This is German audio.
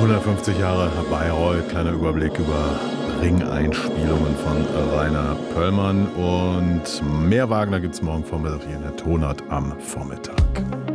150 Jahre Bayreuth, kleiner Überblick über Ringeinspielungen von Rainer Pöllmann und mehr Wagner gibt's morgen Vormittag hier in der Tonart am Vormittag.